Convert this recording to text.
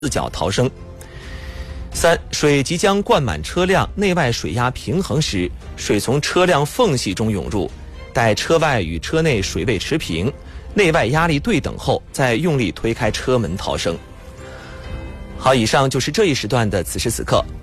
四脚逃生。3. 水即将灌满车辆，内外水压平衡时，水从车辆缝隙中涌入，待车外与车内水位持平，内外压力对等后，再用力推开车门逃生。好，以上就是这一时段的此时此刻。